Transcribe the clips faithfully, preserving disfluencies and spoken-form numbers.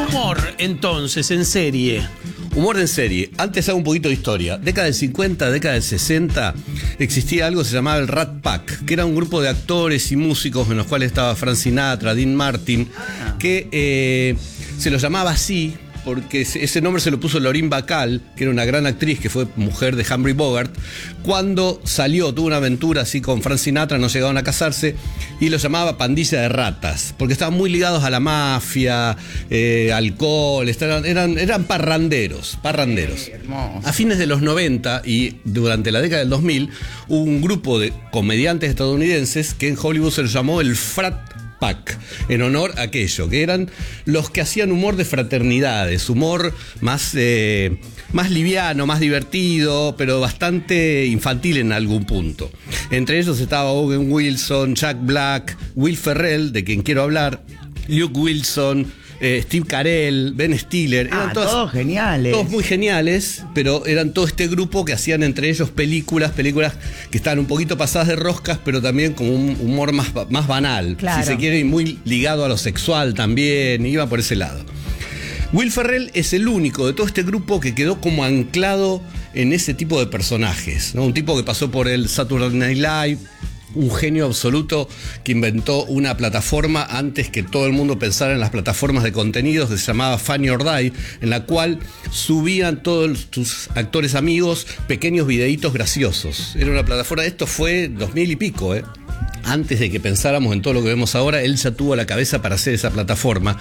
Humor, entonces, en serie. Humor en serie. Antes hago un poquito de historia. Década del cincuenta, década del sesenta, existía algo que se llamaba el Rat Pack, que era un grupo de actores y músicos en los cuales estaba Frank Sinatra, Dean Martin, que eh, se los llamaba así porque ese nombre se lo puso Lauren Bacall, que era una gran actriz que fue mujer de Humphrey Bogart. Cuando salió, tuvo una aventura así con Frank Sinatra, no llegaron a casarse, y lo llamaba Pandilla de Ratas, porque estaban muy ligados a la mafia, eh, alcohol, estaban, eran, eran parranderos, parranderos. Sí, hermoso. A fines de los noventa y durante la década del dos mil, hubo un grupo de comediantes estadounidenses que en Hollywood se los llamó el Frat Pack, en honor a aquello, que eran los que hacían humor de fraternidades, humor más, eh, más liviano, más divertido, pero bastante infantil en algún punto. Entre ellos estaba Owen Wilson, Jack Black, Will Ferrell, de quien quiero hablar, Luke Wilson, eh, Steve Carell, Ben Stiller. Eran ah, todos, todos geniales. Todos muy geniales, pero eran todo este grupo que hacían entre ellos películas, películas que estaban un poquito pasadas de roscas, pero también con un humor más, más banal, claro. Si se quiere, y muy ligado a lo sexual también, iba por ese lado. Will Ferrell es el único de todo este grupo que quedó como anclado en ese tipo de personajes, ¿no? Un tipo que pasó por el Saturday Night Live, un genio absoluto que inventó una plataforma antes que todo el mundo pensara en las plataformas de contenidos, que se llamaba Funny or Die, en la cual subían todos sus actores amigos pequeños videitos graciosos. Era una plataforma, esto fue dos mil y pico, ¿eh? Antes de que pensáramos en todo lo que vemos ahora, él ya tuvo la cabeza para hacer esa plataforma.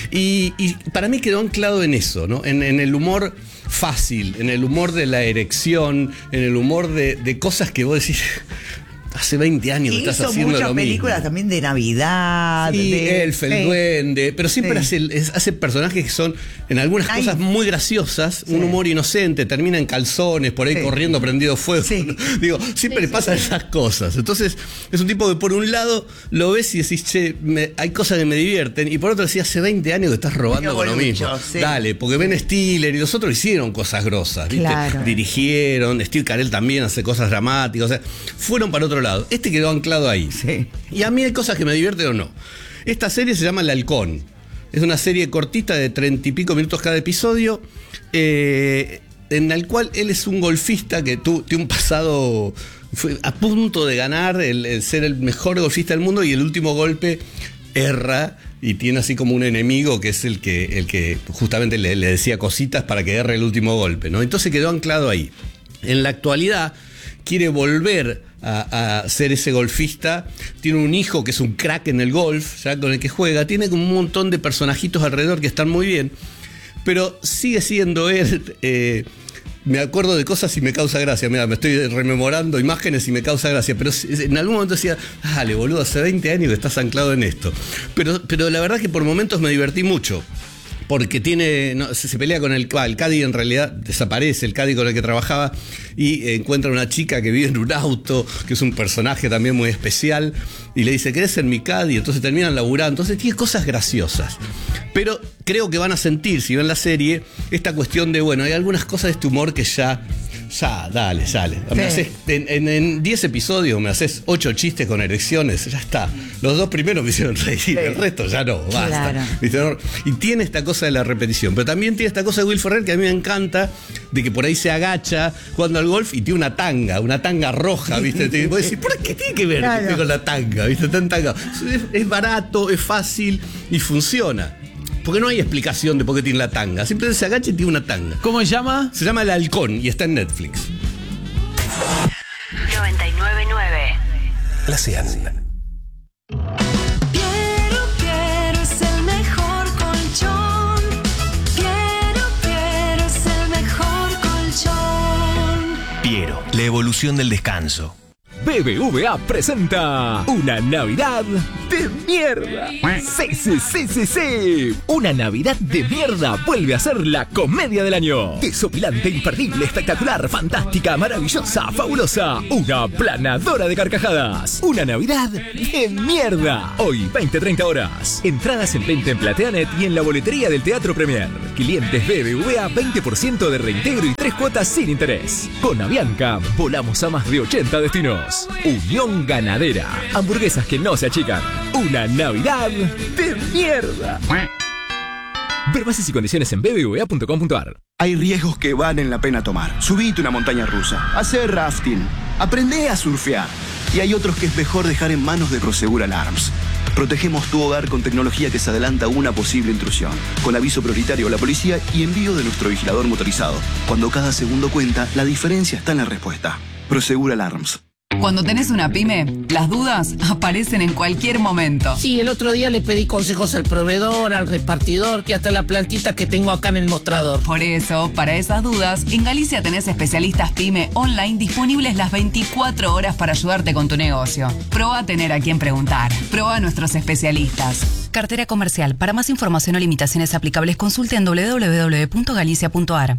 Y, y para mí quedó anclado en eso, ¿no? En, en el humor fácil, en el humor de la erección, en el humor de, de cosas que vos decís... Hace veinte años que estás haciendo lo mismo. Hizo muchas películas también de Navidad. Sí, de... Elf, el sí. Duende, pero siempre sí. hace, hace personajes que son en algunas Ay. cosas muy graciosas, sí. un humor inocente, termina en calzones, por ahí sí. corriendo prendido fuego. Sí. Digo, siempre sí, le pasan sí. esas cosas. Entonces, es un tipo que por un lado lo ves y decís, che, me, hay cosas que me divierten, y por otro decís, hace veinte años que estás robando con lo mismo. Sí. Dale, porque Ben Stiller y los otros hicieron cosas grosas, ¿viste? Claro. Dirigieron, Steve Carell también hace cosas dramáticas, o sea, fueron para otro lado. Este quedó anclado ahí. Sí. Y a mí hay cosas que me divierten o no. Esta serie se llama El Halcón. Es una serie cortita de treinta y pico minutos cada episodio, eh, en el cual él es un golfista que tu, tiene un pasado, fue a punto de ganar, el, el ser el mejor golfista del mundo, y el último golpe erra y tiene así como un enemigo que es el que, el que justamente le, le decía cositas para que erre el último golpe, ¿no? Entonces quedó anclado ahí. En la actualidad quiere volver a, a ser ese golfista, tiene un hijo que es un crack en el golf, ya con el que juega, tiene como un montón de personajitos alrededor que están muy bien, pero sigue siendo él. eh, me acuerdo de cosas y me causa gracia, mira, me estoy rememorando imágenes y me causa gracia, pero en algún momento decía, dale boludo, hace veinte años que estás anclado en esto, pero, pero la verdad que por momentos me divertí mucho. Porque tiene, no, se, se pelea con el, el Caddy, en realidad desaparece el Caddy con el que trabajaba, y eh, encuentra una chica que vive en un auto, que es un personaje también muy especial, y le dice, ¿querés ser mi Caddy? Entonces terminan laburando. Entonces tiene cosas graciosas. Pero creo que van a sentir, si ven la serie, esta cuestión de, bueno, hay algunas cosas de este humor que ya... Ya, dale, sale. Me haces, en, en diez episodios me haces ocho chistes con erecciones, ya está. Los dos primeros me hicieron reír, sí. El resto ya no, basta. Claro. Y tiene esta cosa de la repetición, pero también tiene esta cosa de Will Ferrell que a mí me encanta, de que por ahí se agacha jugando al golf y tiene una tanga, una tanga roja, ¿viste? Y vos decís, ¿por qué tiene que ver claro. con la tanga? ¿Viste? Tan tanga. Es, es barato, es fácil y funciona. Porque no hay explicación de por qué tiene la tanga. Simplemente se agacha y tiene una tanga. ¿Cómo se llama? Se llama El Halcón y está en Netflix. noventa y nueve punto nueve La cien. Piero, Piero es el mejor colchón. Piero, Piero es el mejor colchón. Piero, la evolución del descanso. B B V A presenta una Navidad de mierda. Sí, sí, sí, sí, sí. Una Navidad de mierda vuelve a ser la comedia del año. Desopilante, imperdible, espectacular, fantástica, maravillosa, fabulosa. Una planadora de carcajadas. Una Navidad de mierda. Hoy, veinte treinta horas. Entradas en venta en Plateanet y en la boletería del Teatro Premier. Clientes B B V A, veinte por ciento de reintegro y tres cuotas sin interés. Con Avianca, volamos a más de ochenta destinos. Unión Ganadera. Hamburguesas que no se achican. Una Navidad de mierda. Ver bases y condiciones en b b v a punto com punto a r. Hay riesgos que valen la pena tomar. Subite una montaña rusa, hacer rafting, aprende a surfear. Y hay otros que es mejor dejar en manos de Prosegur Alarms. Protegemos tu hogar con tecnología que se adelanta a una posible intrusión, con aviso prioritario a la policía y envío de nuestro vigilador motorizado. Cuando cada segundo cuenta, la diferencia está en la respuesta. Prosegur Alarms. Cuando tenés una pyme, las dudas aparecen en cualquier momento. Sí, el otro día le pedí consejos al proveedor, al repartidor, que hasta la plantita que tengo acá en el mostrador. Por eso, para esas dudas, en Galicia tenés especialistas pyme online disponibles las veinticuatro horas para ayudarte con tu negocio. Probá a tener a quien preguntar. Probá a nuestros especialistas. Cartera comercial. Para más información o limitaciones aplicables, consulte en doble u doble u doble u punto galicia punto a r.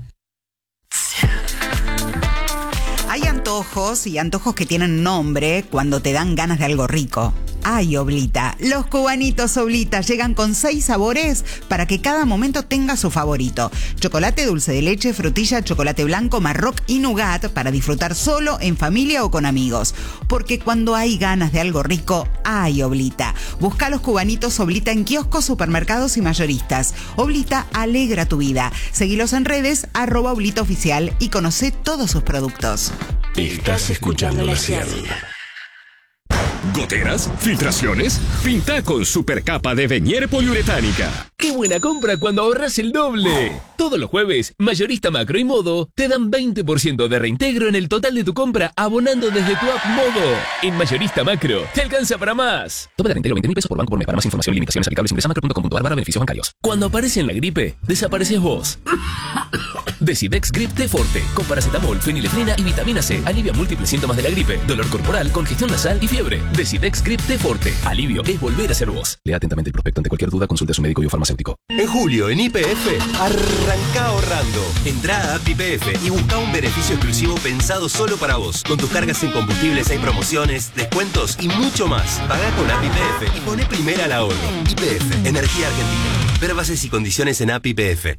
Hay antojos y antojos que tienen nombre cuando te dan ganas de algo rico. Ay, Oblita, los cubanitos Oblita llegan con seis sabores para que cada momento tenga su favorito. Chocolate, dulce de leche, frutilla, chocolate blanco, marroc y nougat para disfrutar solo, en familia o con amigos. Porque cuando hay ganas de algo rico, ay, Oblita. Busca los cubanitos Oblita en kioscos, supermercados y mayoristas. Oblita alegra tu vida. Seguilos en redes, arroba Oblita Oficial y conoce todos sus productos. Estás escuchando La cien. ¿Goteras? ¿Filtraciones? Pinta con supercapa de Venier poliuretánica. ¡Qué buena compra cuando ahorras el doble! Todos los jueves, Mayorista Macro y Modo te dan veinte por ciento de reintegro en el total de tu compra abonando desde tu app Modo. En Mayorista Macro, te alcanza para más. Tope de reintegro veinte mil pesos por banco por mes. Para más información y limitaciones aplicables ingresa macro punto com punto a r barra beneficios bancarios. Cuando aparece en la gripe, desapareces vos. Decidex Grip T Forte, con paracetamol, fenilefrina y vitamina C. Alivia múltiples síntomas de la gripe, dolor corporal, congestión nasal y fiebre. Decidex Grip T Forte. Alivio es volver a ser vos. Lea atentamente el prospecto. Ante cualquier duda, consulte a su médico y o farmacéutico. En julio, en Y P F, arranca ahorrando. Entrá a app Y P F y busca un beneficio exclusivo pensado solo para vos. Con tus cargas en combustibles hay promociones, descuentos y mucho más. Pagá con app Y P F y poné primera al ahorro. Y P F, Energía Argentina. Ver bases y condiciones en app Y P F.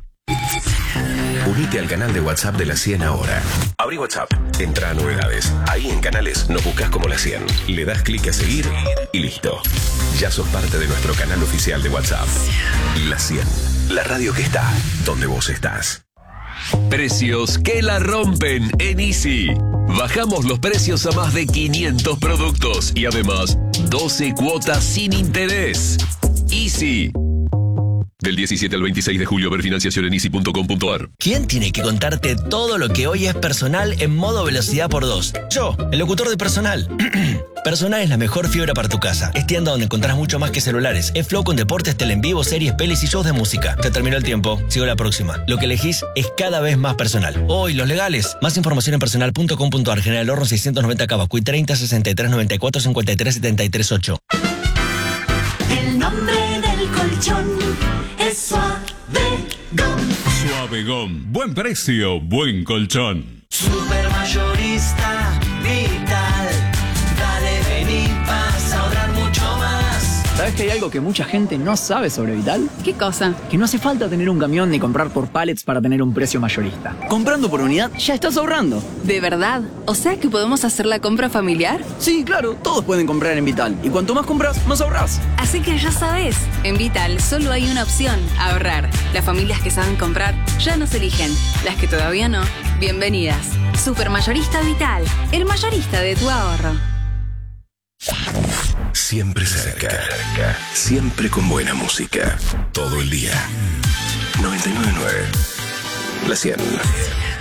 Unite al canal de WhatsApp de La cien ahora. Abrí WhatsApp, entra a novedades. Ahí en canales nos buscas como La cien. Le das clic a seguir y listo. Ya sos parte de nuestro canal oficial de WhatsApp. La cien, la radio que está donde vos estás. Precios que la rompen en Easy. Bajamos los precios a más de quinientos productos y además doce cuotas sin interés. Easy. Del diecisiete al veintiséis de julio, ver financiación en easy punto com punto a r. ¿Quién tiene que contarte todo lo que hoy es Personal en modo velocidad por dos? Yo, el locutor de Personal. Personal es la mejor fibra para tu casa. Es tienda donde encontrás mucho más que celulares. Es flow con deportes, tele en vivo, series, pelis y shows de música. Te terminó el tiempo. Sigo la próxima. Lo que elegís es cada vez más Personal. Hoy, los legales. Más información en personal punto com punto a r. General Horno seiscientos noventa Cava. Cuy treinta, sesenta y tres, noventa y cuatro, cincuenta y tres, setenta y tres, ocho. El nombre del colchón es Suavegón. Suavegón. Buen precio, buen colchón. Supermayorista Vital. Dale, vení, vas a ahorrar mucho más. ¿Sabes que hay algo que mucha gente no sabe sobre Vital? ¿Qué cosa? Que no hace falta tener un camión ni comprar por pallets para tener un precio mayorista. Comprando por unidad ya estás ahorrando. ¿De verdad? ¿O sea que podemos hacer la compra familiar? Sí, claro, todos pueden comprar en Vital. Y cuanto más compras, más ahorrás. Así que ya sabes, en Vital solo hay una opción, ahorrar. Las familias que saben comprar ya nos eligen. Las que todavía no, bienvenidas. Supermayorista Vital, el mayorista de tu ahorro. Siempre cerca. Siempre con buena música. Todo el día. noventa y nueve punto nueve. La cien.